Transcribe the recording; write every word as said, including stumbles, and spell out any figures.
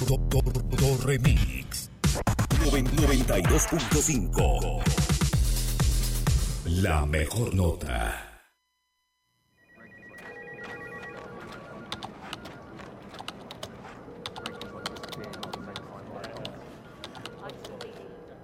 Do, do, do Remix noventa y dos punto cinco. La mejor nota.